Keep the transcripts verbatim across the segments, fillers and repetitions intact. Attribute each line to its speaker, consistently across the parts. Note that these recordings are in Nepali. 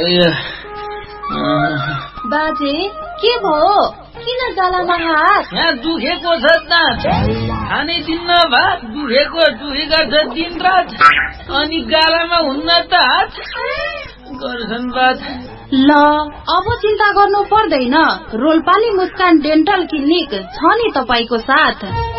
Speaker 1: बाजे के भयो? किन गालामा हात?
Speaker 2: यहाँ दुखेको छ दाँत, खाने दिन्न भात, दुखेको दुखेका छ दिन रात, अनि गालामा हुन्न त हात गर्छन् बात।
Speaker 1: ल अब चिन्ता गर्नु पर्दैन, रोल्पाली मुस्कान डेन्टल क्लिनिक छ नि तपाईको साथ।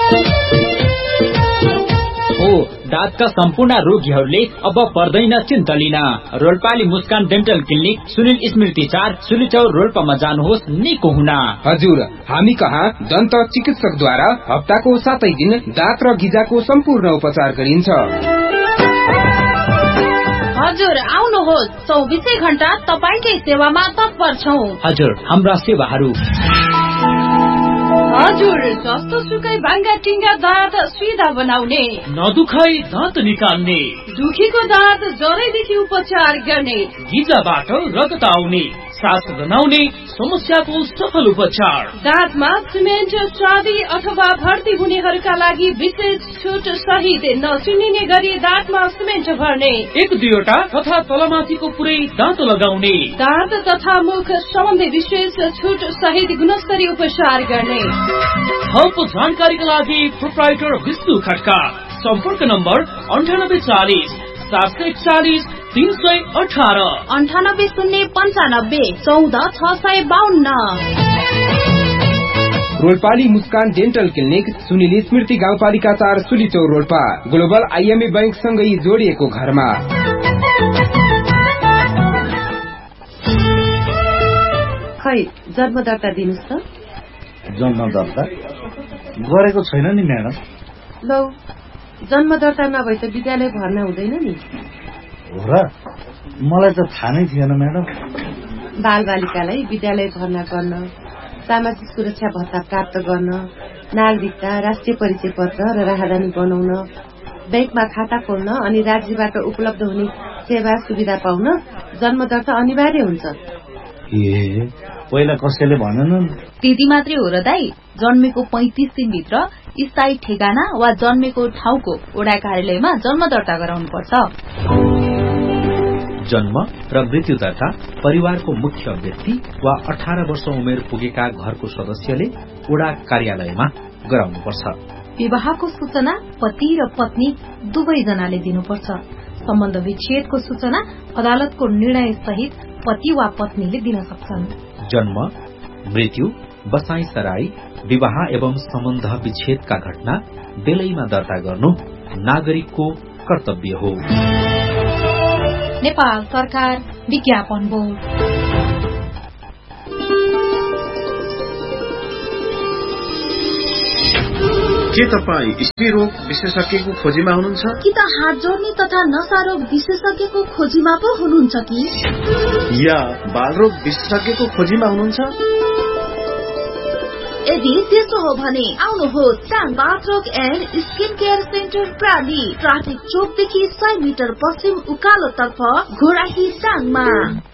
Speaker 3: हो दाँतका सम्पूर्ण रोगीहरूले अब पर्दैन चिन्ता लिन। रोल्पाली मुस्कान डेन्टल क्लिनिक सुनिल स्मृति चार सुलिचौर रोल्पामा जानुहोस् निको हुन।
Speaker 4: हजुर, हामी कहाँ दन्त चिकित्सकद्वारा हप्ताको सातै दिन दाँत र गिजाको सम्पूर्ण उपचार गरिन्छ।
Speaker 1: हजुर आउनुहोस्, चौबिसै घण्टा तपाईकै सेवामा तत्पर छौं।
Speaker 3: हजुर, हाम्रा सेवाहरू
Speaker 1: हजुर जस्तो सुकै भाङ्गा टिङ्गा दाँत सिधा बनाउने,
Speaker 3: नदुखाई दाँत निकाल्ने,
Speaker 1: दुखीको दाँत जरैदेखि उपचार गर्ने,
Speaker 3: गिजाबाट रगत आउने, सास बनाउने समस्याको सफल उपचार,
Speaker 1: दाँतमा सिमेन्ट चाँदी अथवा भर्ती हुनेहरूका लागि विशेष छुट सहित नचिनिने गरी दाँतमा सिमेन्ट भर्ने,
Speaker 3: एक दुईवटा तथा तलमाथिको पुरै दाँत लगाउने,
Speaker 1: दाँत तथा मुख सम्बन्धी विशेष छुट सहित गुणस्तरीय उपचार गर्ने।
Speaker 3: थप जानकारीका लागि प्रोप्राइटर विष्णु खड्का, सम्पर्क नम्बर अन्ठानब्बे चालिस सात सय एकचालिस तीन सय अठारह,
Speaker 1: अन्ठानब्बे शून्य पन्चानब्बे चौध छ सय बाहन्न।
Speaker 4: रोल्पाली मुस्कान डेन्टल क्लिनिक सुनिल स्मृति गाउँपालिका चार सुलिचौर रोल्पा, ग्लोबल आइएमए बैंक सँगै जोडिएको घरमा।
Speaker 5: खै जन्म दर्ता दिनुहोस् त।
Speaker 6: जन्म दर्ता गरेको छैन नि म्याडम।
Speaker 5: लौ जन्म दर्ता नभए त विद्यालय भर्ना हुँदैन नि।
Speaker 6: हो र, मलाई त थाहा नै थिएन म्याडम।
Speaker 5: बाल बालिकालाई विद्यालय भर्ना गर्न, सामाजिक सुरक्षा भत्ता प्राप्त गर्न, नागरिकता, राष्ट्रिय परिचय पत्र र राहदानी बनाउन, बैंकमा खाता खोल्न अनि राज्यबाट उपलब्ध हुने सेवा सुविधा पाउन जन्म दर्ता अनिवार्य हुन्छ।
Speaker 6: ए पहिला कसैले भनेनन्?
Speaker 1: त्यति मात्रै हो र दाई, जन्मेको पैंतिस दिनभित्र स्थायी ठेगाना वा जन्मेको ठाउँको वडा कार्यालयमा जन्म दर्ता गराउनु पर्छ।
Speaker 7: जन्म र मृत्यु दर्ता परिवारको मुख्य व्यक्ति वा अठार वर्ष उमेर पुगेका घरको सदस्यले वडा कार्यालयमा गराउनुपर्छ।
Speaker 1: विवाहको सूचना पति र पत्नी दुवैजनाले दिनुपर्छ। सम्बन्ध विच्छेदको सूचना अदालतको निर्णय सहित पति वा पत्नीले दिन सक्छन्।
Speaker 7: जन्म, मृत्यु, बसाई सराई, विवाह एवं सम्बन्ध विच्छेदका घटना बेलैमा दर्ता गर्नु नागरिकको कर्तव्य हो।
Speaker 1: नेपाल सरकार विज्ञापन बोर्ड।
Speaker 8: के तपाईँ स्त्री रोग विशेषज्ञको खोजीमा हुनुहुन्छ
Speaker 1: कि त हात जोड्ने तथा नशा रोग विशेषज्ञको खोजीमा पो हुनुहुन्छ कि
Speaker 8: या बालरोग विशेषज्ञको खोजीमा हुनुहुन्छ?
Speaker 1: यदि त्यसो हो भने आउनुहोस् टाङ बाथरोग and skin care centre प्राली, traffic चोकदेखि सय मिटर पश्चिम उकालो तर्फ घोराही टाङमा।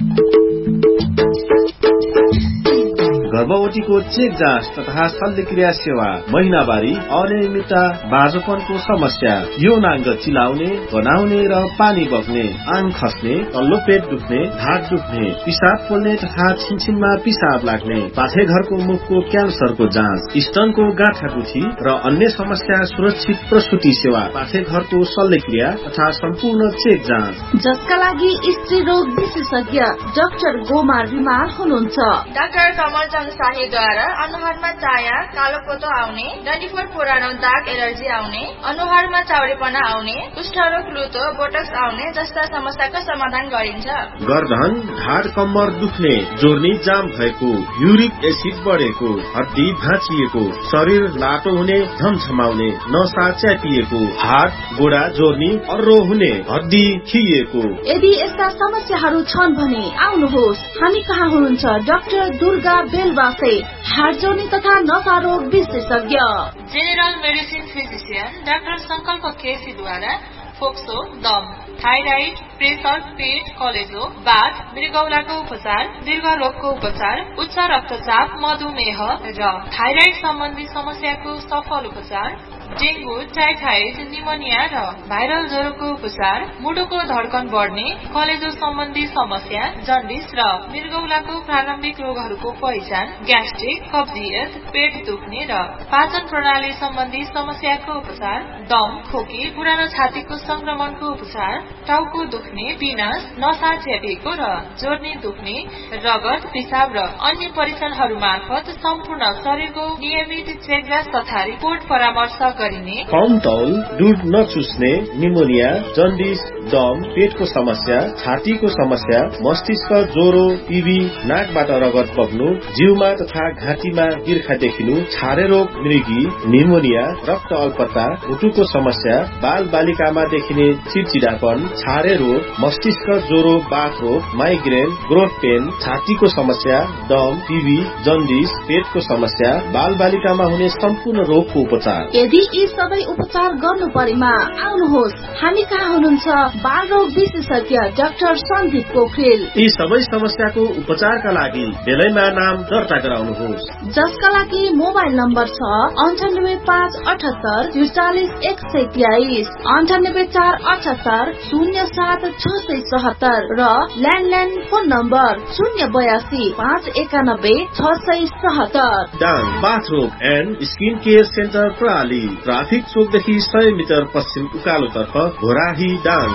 Speaker 8: गर्भवतीको चेक जाँच तथा शल्यक्रिया सेवा, महिनावारी, अनियमितता, बाँझोपनको समस्या, यौनाङ्ग चिलाउने, बनाउने र पानी बग्ने, आङ खस्ने, तल्लो पेट दुख्ने, ढाड दुख्ने, पिसाब पोल्ने तथा छिनछिनमा पिसाब लाग्ने, पाठेघरको मुखको क्यान्सरको जाँच, स्तनको गाँठागुठी र अन्य समस्या सुरक्षित प्रसुति सेवा, पाठेघरको शल्यक्रिया तथा सम्पूर्ण चेक जाँच,
Speaker 1: जसका लागि स्त्री रोग विशेषज्ञ डाक्टर गोमार रिमाल हुनुहुन्छ।
Speaker 9: डाक्टर कमल शाहीद्वारा अनुहारमा चाया, कालो पोतो आउने, डन्डीफोर पुरानो दाग एलर्जी आउने, अनुहारमा चाउरीपना आउने, कुष्ठरोग, लुतो, बोटक्स आउने जस्ता समस्याको समाधान गरिन्छ।
Speaker 8: गर्दन, ढाड कम्मर दुख्ने, जोर्नी जाम भएको, युरिक एसिड बढेको, हड्डी भाँचिएको, शरीर लाटो हुने, झमझमाउने, नसा च्यापिएको, हात गोडा जोर्नी अर्रो हुने, हड्डी खिएको।
Speaker 1: यदि यस्ता समस्याहरू छन् भने आउनुहोस्, हामी कहाँ हुनुहुन्छ डाक्टर दुर्गा बेलवासे, हाड जोर्नी तथा नशा रोग विशेषज्ञ।
Speaker 9: जेनरल मेडिसिन फिजिशियन डाक्टर संकल्प केसीद्वारा फोक्सो, दम, थाइराइड, प्रेसर, पेट, कलेजो, बाथ, मृगौलाको उपचार, दीर्घ रोगको उपचार, उच्च रक्तचाप, मधुमेह र थाइराइड सम्बन्धी समस्याको सफल उपचार, डेंगू, टाइफाइड, निमोनिया र भाइरल ज्वरोको उपचार, मुटुको धड्कन बढ्ने, कलेजो सम्बन्धी समस्या, जन्डिस र मृगौलाको प्रारम्भिक रोगहरूको पहिचान, ग्यास्ट्रिक, कब्जियत, पेट दुख्ने र पाचन प्रणाली सम्बन्धी समस्याको उपचार, दम, खोकी, पुरानो छातीको संक्रमणको उपचार, टाउको दुख्ने, पिनास, नसा च्यापिएको र जोर्नी दुख्ने, रगत, पिसाब र अन्य परीक्षणहरू मार्फत सम्पूर्ण शरीरको नियमित चेकजाँच तथा रिपोर्ट परामर्श गरिने,
Speaker 8: कम तौल, दूध नचुस्ने, निमोनिया, जन्डिस, दम, पेटको समस्या, छातीको समस्या, मस्तिष्क ज्वरो, टिबी, नाकबाट रगत बग्नु, जिउमा तथा घाँटीमा गिर्खा देखिनु, छारे रोग, मृगी, निमोनिया, रक्त अल्पता, मुटुको समस्या, बाल बालिकामा देखिने चिडचिडापन, छारे रोग, मस्तिष्क ज्वरो, बाथ रोग, माइग्रेन, ग्रोथ पेन, छातीको समस्या, दम, टिबी, जन्डिस, पेटको समस्या, बाल बालिकामा हुने सम्पूर्ण रोगको उपचार।
Speaker 1: यदि यी सबै उपचार गर्नु परेमा आउनुहोस्, हामी कहाँ हुनुहुन्छ बाल रोग विशेषज्ञ डाक्टर सन्दीप पोखरेल।
Speaker 8: यी सबै समस्याको उपचारका लागि बेलैमा नाम दर्ता गराउनुहोस्,
Speaker 1: जसका लागि मोबाइल नम्बर छ अन्ठानब्बे पाँच अठहत्तर त्रिचालिस एक सय तेइस, अन्ठानब्बे चार अठहत्तर शून्य सात छ सय सहत्तर र ल्यान्डलाइन फोन नम्बर शून्य बयासी पाँच एकानब्बे छ सय सहत्तर।
Speaker 8: डाङ बाथरोग एन्ड स्किन केयर सेन्टर प्रणाली, ट्राफिक चोकदेखि सय मिटर पश्चिम उकालोतर्फ, घोराही डाङ।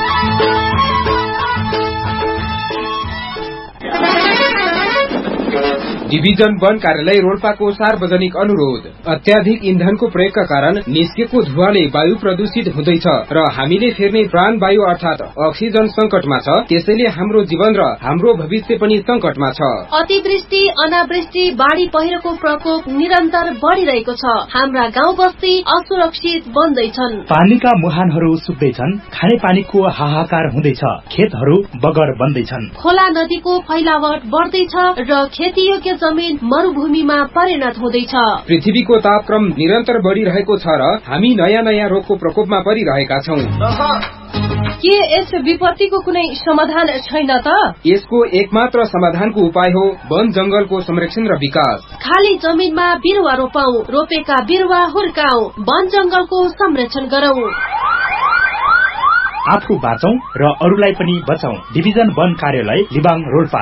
Speaker 4: डिभिजन वन कार्यालय रोल्पाको सार्वजनिक अनुरोध। अत्याधिक इन्धनको प्रयोगका कारण निस्केको धुवाले वायु प्रदूषित हुँदैछ र हामीले फेर्ने प्राणवायु अर्थात अक्सिजन संकटमा छ। त्यसैले हाम्रो जीवन र हाम्रो भविष्य पनि संकटमा छ।
Speaker 5: अतिवृष्टि, अनावृष्टि, बाढ़ी पहिरोको प्रकोप निरन्तर बढ़िरहेको छ। हाम्रा गाउँ बस्ती असुरक्षित बन्दैछन्।
Speaker 10: पानीका मुहानहरू सुक्दैछन्, खाने पानीको हाहाकार हुँदैछ, खेतहरू बगर बन्दैछन्।
Speaker 5: खोला नदीको फैलावट बढ्दैछ र खेतीयोग्य जमीन मरुभूमिमा परिणत हुँदैछ।
Speaker 4: पृथ्वीको तापक्रम निरन्तर बढ़िरहेको छ र हामी नयाँ नयाँ रोगको प्रकोपमा परिरहेका छौं।
Speaker 5: के यस विपत्तिको कुनै समाधान छैन त?
Speaker 4: यसको एकमात्र समाधानको उपाय हो वन जंगलको संरक्षण र विकास।
Speaker 5: खाली जमिनमा बिरुवा रोपौं, रोपेका बिरुवा हुर्काऊ, वन जंगलको संरक्षण गरौं।
Speaker 10: आफू बाँचौं र अरूलाई पनि बचाउँ। डिभिजन वन कार्यालय लिबाङ रोल्पा।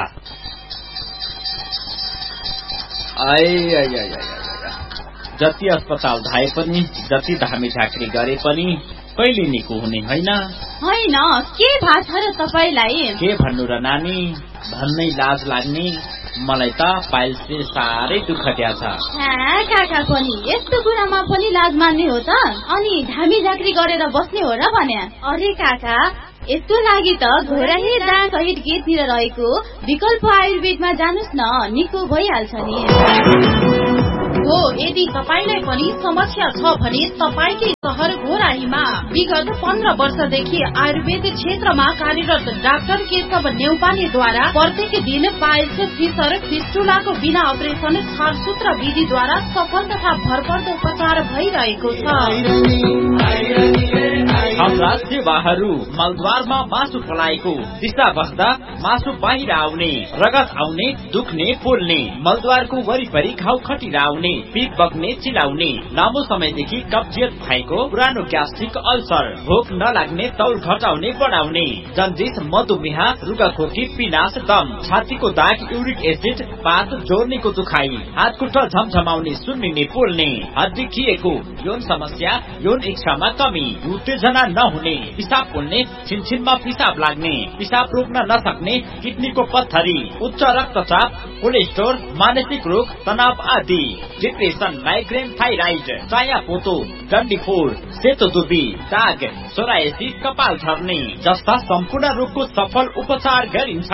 Speaker 3: जति अस्पताल धाए पनि, जति धामी झाँक्री गरे पनि कहिले निको हुने होइन।
Speaker 1: होइन, के भएको छ र तपाईलाई?
Speaker 3: के भन्नु र नानी, भन्नै लाज लाग्ने। मलाई त पाइल्सले साह्रै दुःख दिया छ।
Speaker 1: काका पनि यस्तो कुरामा पनि लाज मान्ने हो त? अनि धामी झाँक्री गरेर बस्ने हो र भन्या? अरे काका, यसको लागि त घोराही दाङ सहित गेटतिर रहेको विकल्प आयुर्वेदमा जानुस् न, निको भइहाल्छ नि। हो, यदि तपाईलाई पनि समस्या छ भने तपाईकै शहर घोराहीमा विगत पन्ध्र वर्षदेखि आयुर्वेद क्षेत्रमा कार्यरत डाक्टर केशव नेउपानेद्वारा प्रत्येक दिन पाइल्स, फिसर, फिस्टुलाको बिना अपरेसन छारसूत्र विधिद्वारा सफल तथा भरपर्दो उपचार भइरहेको छ।
Speaker 3: हाम्रा सेवाहरू मलद्वारमा मासु पलाएको, दिशा बस्दा मासु बाहिर आउने, रगत आउने, दुख्ने, पोल्ने, मलद्वारको वरिपरि घाउ खटिरा आउने, पिप बग्ने, चिलाउने, लामो समयदेखि कब्जियत भएको, पुरानो ग्यास्ट्रिक अल्सर, भोक नलाग्ने, तौल घटाउने बढाउने, जन्डिस, मधुमेह, रुगाखोकी, पिनास, दम, छातीको दाग, युरिक एसिड, पात, जोर्नीको दुखाइ, हात खुट्टा झमझमाउने, सुन्निने, पोल्ने, हड्डी खिएको, यौन समस्या, यौन इच्छामा कमी, उत्तेजना नहुने, पिसाब पोल्ने, छिनछिनमा पिसाब लाग्ने, पिसाब रोक्न नसक्ने, किडनीको पत्थरी, उच्च रक्तचाप, कोलेस्ट्रोल, मानसिक रोग, तनाव आदि, डिप्रेसन, माइग्रेन, थाइराइड, चाया पोतो, डन्डीफोर, सेतो दुर्बी, दाग, सोरायसिस, कपाल झर्ने जस्ता सम्पूर्ण रोगको सफल उपचार गरिन्छ।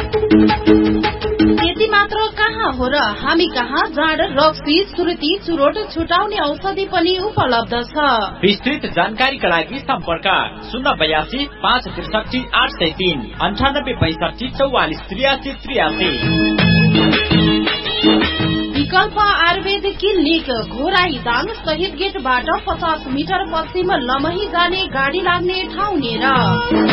Speaker 5: त्यति मात्र कहाँ हो र, हामी कहाँ जाँड, रक्सी, सुर्ती, चुरोट छुटाउने औषधि पनि उपलब्ध छ।
Speaker 3: विस्तृत जानकारीका लागि सम्पर्क शून्य बयासी पाँच त्रिसठी आठ सय तीन अन्ठानब्बे पैसठी चौवालिस त्रियासी त्रियासी।
Speaker 5: विकल्प आयुर्वेद क्लिनिक घोराही दाङ शहीद गेटबाट पचास मिटर पश्चिम लमही जाने गाडी लाग्ने ठाउँ नेर।